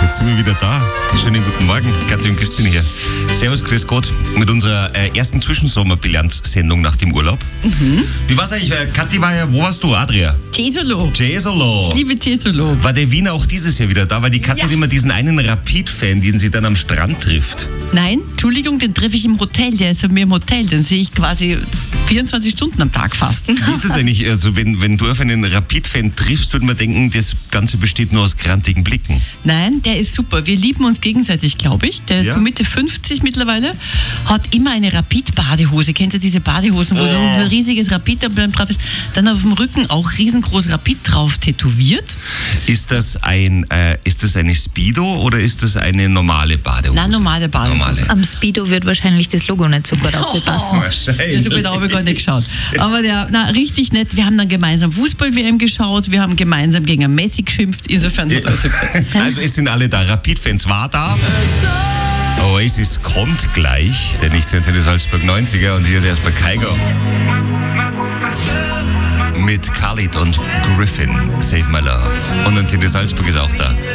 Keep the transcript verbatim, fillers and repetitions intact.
Jetzt sind wir wieder da. Schönen guten Morgen, Kathi und Christine hier. Servus, grüß Gott, mit unserer äh, ersten Zwischensommerbilanz-Sendung nach dem Urlaub. Mhm. Wie war's eigentlich? Kathi war ja, wo warst du, Adria? Jesolo. Jesolo. Ich liebe Jesolo. War der Wiener auch dieses Jahr wieder da? Weil die Kathi Ja. hat immer diesen einen Rapid-Fan, den sie dann am Strand trifft. Nein, Entschuldigung, den treffe ich im Hotel. Der ist bei mir im Hotel. Den sehe ich quasi vierundzwanzig Stunden am Tag fast. Wie ist das eigentlich? Also wenn, wenn du auf einen Rapid-Fan triffst, würde man denken, das Ganze besteht nur aus grantigen Blicken. Nein, der ist super. Wir lieben uns gegenseitig, glaube ich. Der ist Ja. so Mitte fünfzig mittlerweile. Hat immer eine Rapid-Badehose. Kennst du diese Badehosen, wo Oh. so ein riesiges Rapid-Emblem drauf ist? Dann auf dem Rücken auch riesengroß Rapid drauf tätowiert. Ist das ein, äh, ist das eine Speedo oder ist das eine normale Badehose? Nein, normale Badehose. Normale. Am Speedo wird wahrscheinlich das Logo nicht so gut aufpassen. Ja, so genau habe ich gar nicht geschaut. Aber der, na, richtig nett. Wir haben dann gemeinsam Fußball-W M geschaut. Wir haben gemeinsam gegen einen Messi geschimpft. Insofern hat alles super. Also es sind alle da. Rapid-Fans war da. Oasis kommt gleich. Der nächste Antenne Salzburg neunziger und hier ist erstmal Kygo. Mit Khalid und Griffin, Save My Love. Und Antenne Salzburg ist auch da.